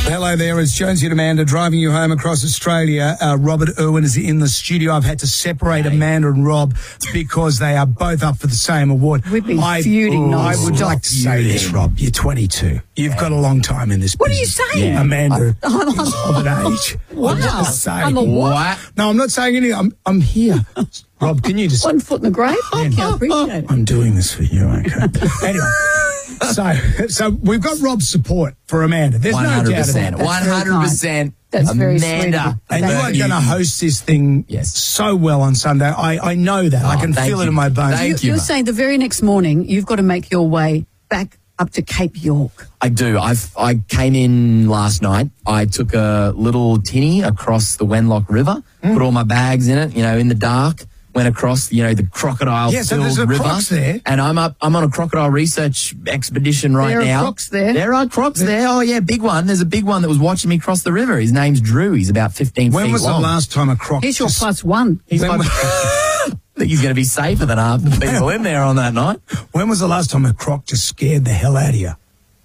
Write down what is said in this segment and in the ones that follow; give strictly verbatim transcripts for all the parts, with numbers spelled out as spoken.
Hello there, it's Jonesy and Amanda driving you home across Australia. Uh, Robert Irwin is in the studio. I've had to separate Amanda and Rob because they are both up for the same award. We've been I, feuding oh, I would non-stop. like to say this, Rob. You're twenty-two. You've yeah. got a long time in this What business. are you saying? Yeah. Amanda I'm, I'm, is of an age. Wow. I'm just saying. I'm a what? No, I'm not saying anything. I'm, I'm here. Rob, can you just... One foot in the grave? Thank you, I appreciate it. I'm doing this for you, okay? Anyway. So, so we've got Rob's support for Amanda. There's no doubt about it. one hundred percent. That's very Amanda. sweet. And you are going to host this thing yes. so well on Sunday. I, I know that. Oh, I can feel you. it in my bones. You, you, you're saying the very next morning you've got to make your way back up to Cape York. I do. I've I came in last night. I took a little tinny across the Wenlock River, mm. put all my bags in it, you know, in the dark. Went across, you know, the crocodile yeah, so there's a river, crocs there. And I'm up. I'm on a crocodile research expedition right there now. There are crocs there. There are crocs there. there. Oh yeah, big one. There's a big one that was watching me cross the river. His name's Drew. He's about fifteen when feet long. When was the last time a croc? He's your just... plus one. He's my... I think he's going to be safer than half the people in there on that night. When was the last time a croc just scared the hell out of you?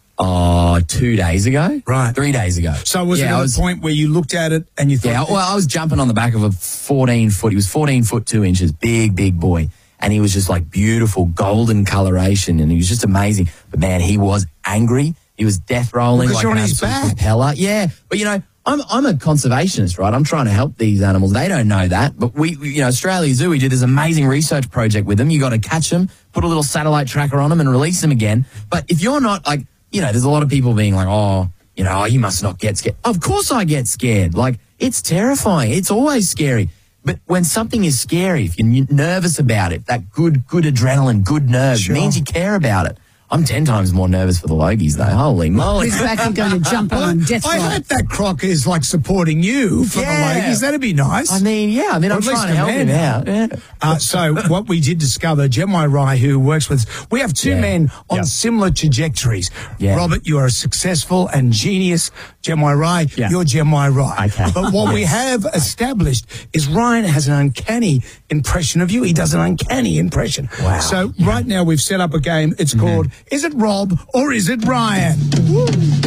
Oh, two days ago. Right. Three days ago. So was yeah, it at was, a point where you looked at it and you thought... Yeah, well, I was jumping on the back of a fourteen foot. He was fourteen foot two inches, big, big boy. And he was just like beautiful golden coloration and he was just amazing. But man, he was angry. He was death rolling because like you're an on his absolute back. propeller. Yeah. But you know, I'm I'm a conservationist, right? I'm trying to help these animals. They don't know that. But we, we you know, Australia Zoo, we did this amazing research project with them. You got to catch them, put a little satellite tracker on them and release them again. But if you're not like, you know, there's a lot of people being like, oh, you know, oh, you must not get scared. Of course I get scared. Like, it's terrifying. It's always scary. But when something is scary, if you're nervous about it, that good, good adrenaline, good nerve, sure. means you care about it. I'm ten times more nervous for the Logies, though. Holy moly. He's back and going to jump on death I row. hope that croc is like supporting you for Yeah. the ladies. That'd be nice. I mean, yeah. I mean, Or I'm at least trying to help him Amanda. out. Yeah. Uh, so what we did discover, Gemma Rai, who works with us, we have two Yeah. men on Yeah. similar trajectories. Yeah. Robert, you are successful and genius. Gemma Rai, Yeah. you're Gemma Rai. Okay. But what we have established is Ryan has an uncanny impression of you. He does an uncanny impression. Wow. So right now we've set up a game. It's mm-hmm. called Is It Rob or Is It Ryan? Woo.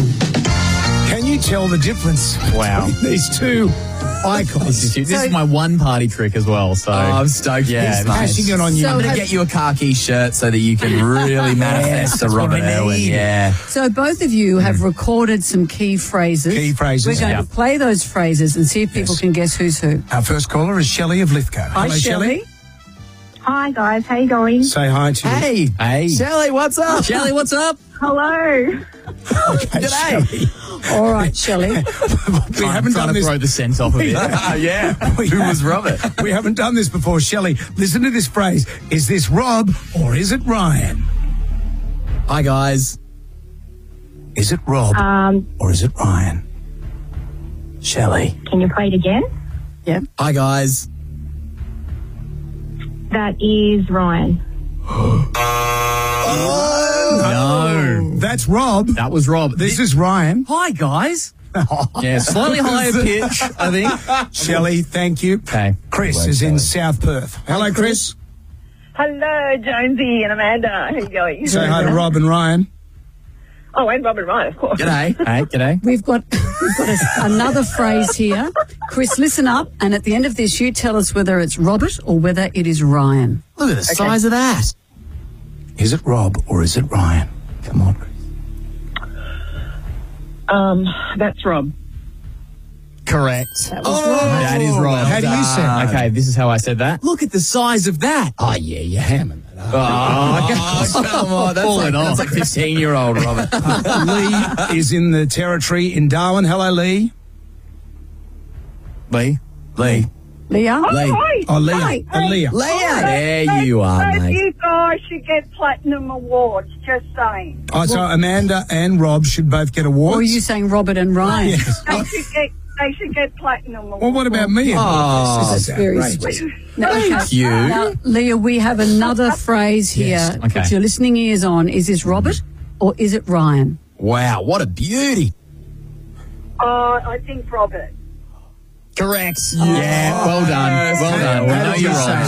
Can you tell the difference Wow. between these two icons? This is, this is my one party trick as well. So Oh, I'm stoked. Yeah, He's nice. Passing it on you. So I'm going have- to get you a khaki shirt so that you can really manifest the that's what Robert I Irwin. need. Yeah. So both of you have recorded some key phrases. Key phrases, We're going yeah. to play those phrases and see if people Yes. can guess who's who. Our first caller is Shelley of Lithgow. Hi, Hello, Shelley. Hi guys, how you going? Say hi to you. Hey. Hey. Shelley, what's up? Shelley, what's up? Hello. Okay, G'day. Shelley. All right, Shelley. We I'm haven't trying done to this. throw the scent off of it. yeah. Who was Robert? We haven't done this before. Shelley, listen to this phrase. Is this Rob or is it Ryan? Hi, guys. Is it Rob Um, or is it Ryan? Shelley. can you play it again? Yeah. Hi, guys. That is Ryan. No. That's Rob. That was Rob. This is Ryan. Hi, guys. Yeah, slightly higher pitch, I think. Shelley, thank you. Okay. Chris Well, is in Shelley. South Perth. Hello, Chris. Hello, Jonesy and Amanda. How you going? Say hi to Rob and Ryan. Oh, and Robert Ryan, of course. G'day. Hey, g'day. We've got we've got a, another phrase here. Chris, listen up, and at the end of this, you tell us whether it's Robert or whether it is Ryan. Look at the size of that. Is it Rob or is it Ryan? Come on, Chris. Um, that's Rob. Correct. That was Rob. That is Rob. How do you say it? Okay, this is how I said that. Look at the size of that. Oh, yeah, you're hamming that up. Oh, come on. That's Falling like, off. that's like fifteen-year-old Robert. Lee is in the territory in Darwin. Hello, Lee. Lee. Lee. Leah? Lee. Hi. Oh, Leah. Hi. Uh, Leah. Leah. There you are, Both mate. you guys should get platinum awards, just saying. Oh, so Amanda and Rob should both get awards? Or are you saying Robert and Ryan? Yes. They should get, they should get platinum awards. Well, what about me? Oh, This is That's very outrageous. sweet. Now, Thank you. Now, Leah, we have another phrase here. Yes, okay. Put your listening ears on. Is this Robert or is it Ryan? Wow, what a beauty. Uh, I think Robert. Correct. Yeah, well done. Well done. We How know did you you're say wrong. that?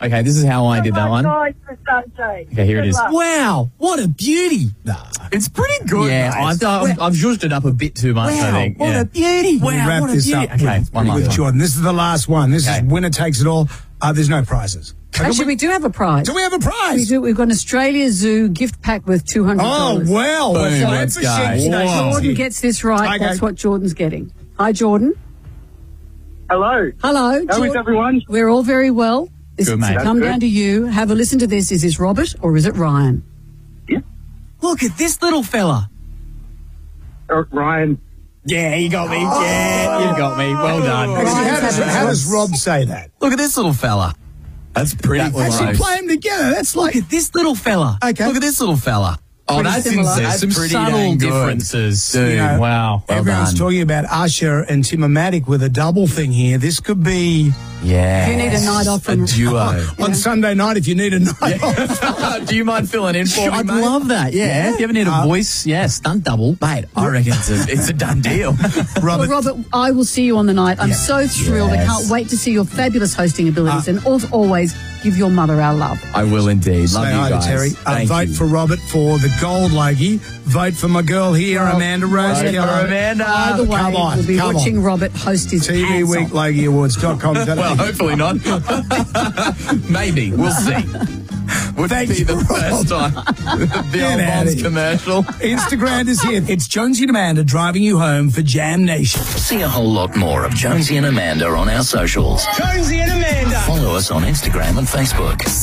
Okay, this is how I did that Oh, one. my God, you're sunshine. Okay, here it Good is. luck. Wow, what a beauty. It's pretty good. Yeah, mate. I've, I've, I've zhuzhed it up a bit too much, Wow, I think. what yeah. a beauty. We'll Wow, wrap what a this beauty. up Okay, with, one last with one. Jordan. This is the last one. This Okay. is winner takes it all. Uh, there's no prizes. Okay, Actually, we do have a prize. do we have a We prize? do. We've got an Australia Zoo gift pack with two hundred Oh, dollars. well. Boom, Well, let's for go. shit today, Whoa. Jordan Jonesy. gets this right. Okay. That's what Jordan's getting. Hi, Jordan. Hello. Hello. How is Jordan. everyone? We're all very well. This Good, mate. has come That's down good. to you. Have a listen to this. Is this Robert or is it Ryan? Look at this little fella. Uh, Ryan. Yeah, you got me. Yeah, you got me. Well done. Actually, how Ryan's does, having how a- does Rob say that? Look at this little fella. That's pretty close. Actually, play them together. That's like. Look at this little fella. Okay. Look at this little fella. Oh, Pretty that's similar. insane. That's Some pretty subtle dang good. differences. Dude, You know, wow. Well Everyone's done. talking about Usher and Timmatic with a double thing here. This could be Yeah. If you need a night off a from- duo. on Sunday night if you need a night off. Do you mind filling in for me, I'd mate? love that. Yeah. If you ever need a Uh, voice, yeah, stunt double. Mate, I reckon it's a, it's a done deal. Well, Robert, I will see you on the night. I'm so thrilled. I Yes. can't wait to see your fabulous hosting abilities. and as always, give your mother our love. I will indeed. Love Say you hi to guys. Terry. Uh, Thank vote you. for Robert for the gold logie. Vote for my girl here, Well, Amanda Rose. vote for Amanda. By the way, come on, we'll be come watching on. Robert host his T V pants Week off. Logie Awards dot com. Well, hopefully not. Maybe. We'll see. Would Thank be you, the Rob. first time. the Get old outta Bonds here. commercial. Instagram is here. It's Jonesy and Amanda driving you home for Jam Nation. See a whole lot more of Jonesy and Amanda on our socials. Jonesy and Amanda. Follow us on Instagram and Facebook.